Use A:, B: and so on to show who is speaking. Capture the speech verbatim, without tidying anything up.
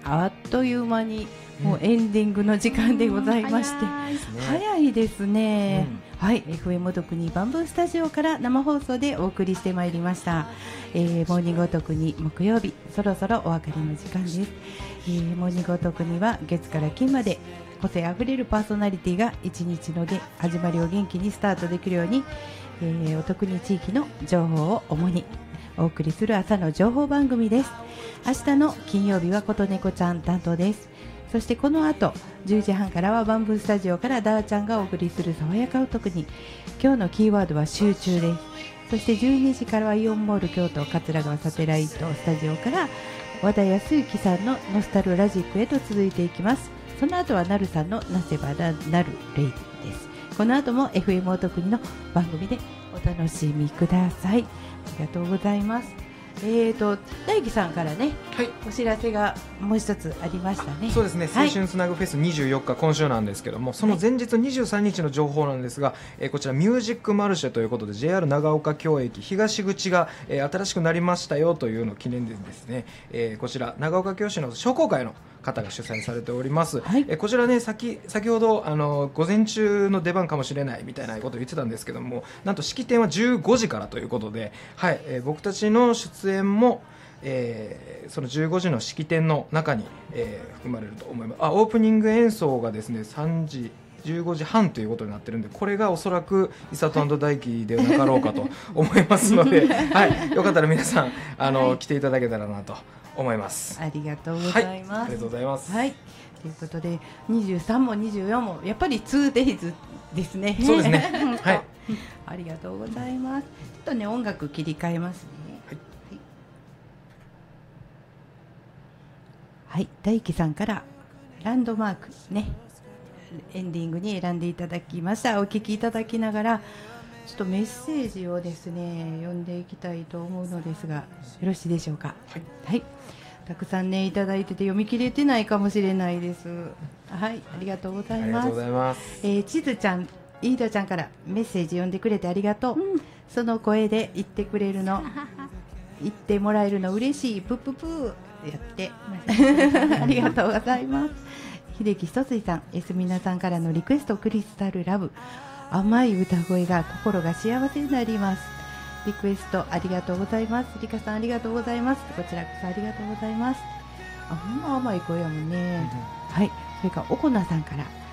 A: あっという間にもうエンディングの時間でございまして、うん、早いですね、早いですね、うん、はい、エフエム お得にバンブースタジオから生放送でお送りしてまいりました、えー、モーニングお得に木曜日、そろそろお別れの時間です、えー、モーニングお得には月から金まで個性あふれるパーソナリティが一日ので始まりを元気にスタートできるように、えー、お得に地域の情報を主にお送りする朝の情報番組です。明日の金曜日は琴猫ちゃん担当です。そしてこの後じゅうじはんからはバンブースタジオからダーちゃんがお送りする爽やかお得に、今日のキーワードは集中です。そしてじゅうにじからはイオンモール京都桂川サテライトスタジオから和田康之さんのノスタルラジックへと続いていきます。その後はなるさんのなせばなるレイディです。この後も エフエム お得にの番組でお楽しみください。ありがとうございます。えーと大樹さんからね、はい、お知らせがもう一つありましたね。
B: そうですね、青春つなぐフェスにじゅうよっか、今週なんですけども、その前日にじゅうさんにちの情報なんですが、えー、こちらミュージックマルシェということで ジェイアール 長岡京駅東口が、えー、新しくなりましたよというのを記念でですね、えー、こちら長岡京市の商工会の方が主催されております、はい、えこちらね、先先ほどあの午前中の出番かもしれないみたいなことを言ってたんですけども、なんと式典はじゅうごじからということで、はい、えー、僕たちの出演も、えー、そのじゅうごじの式典の中に、えー、含まれると思います。あ、オープニング演奏がですねさんじじゅうごじはんということになってるんで、これがおそらくイサト&大輝ではなかろうかと思いますので、はい、よかったら皆さんあの、はい、来ていただけたらなと思います。
A: ありがとうございます、はい、
B: ありがとうございます、
A: はい、ということでにじゅうさんもにじゅうよんもやっぱり ツーデイズ ですね。
B: そうですねはい、
A: ありがとうございます。ちょっとね、音楽切り替えますね。はい、はい、大輝さんからランドマークね、エンディングに選んでいただきました。お聞きいただきながらちょっとメッセージをですね読んでいきたいと思うのですが、よろしいでしょうか。はい、はい、たくさんねいただいてて読み切れてないかもしれないです。はい、ありがとうございます。
B: ありがとうございます。
A: えー、ちずちゃん、イードちゃんからメッセージ読んでくれてありがとう、うん、その声で言ってくれるの言ってもらえるの嬉しい、プッププーやってありがとうございます。秀樹ひとついさん、エスミナさんからのリクエスト、クリスタルラブ、甘い歌声が心が幸せになります。リクエストありがとうございます。リカさんありがとうございます。こちらこそありがとうございます。あ、ほんま甘い声やもんね、うん、はい。それからおこなさんから